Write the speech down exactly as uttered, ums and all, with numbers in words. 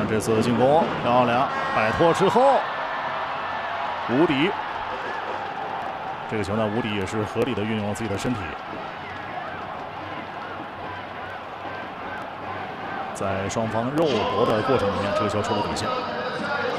看这次进攻漂亮，摆脱之后，无敌。这个球呢，无敌也是合理的运用了自己的身体，在双方肉搏的过程里面，这个球触入底线。